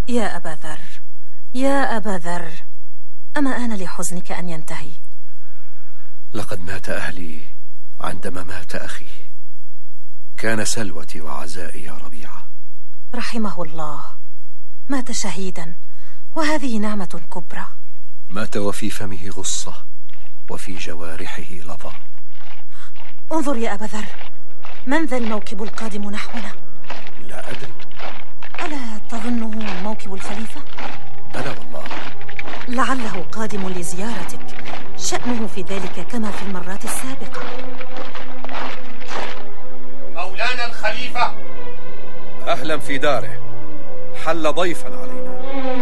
يا أبا ذر، يا أبا ذر، أما آن لحزنك أن ينتهي؟ لقد مات أهلي عندما مات أخي، كان سلوتي وعزائي يا ربيعة. رحمه الله، مات شهيدا، وهذه نعمة كبرى. مات وفي فمه غصة وفي جوارحه لظى. انظر يا أبا ذر، من ذا الموكب القادم نحونا؟ لا أدري. ألا تظنه موكب الخليفة؟ بلى والله. لعله قادم لزيارتك، شأنه في ذلك كما في المرات السابقة. مولانا الخليفة. أهلا في داره، حل ضيفا علينا.